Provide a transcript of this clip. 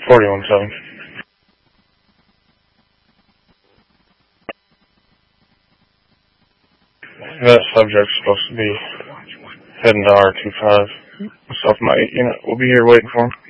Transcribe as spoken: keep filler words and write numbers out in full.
forty-one seven. That subject's supposed to be heading to R two five. Myself and my unit will be here waiting for him.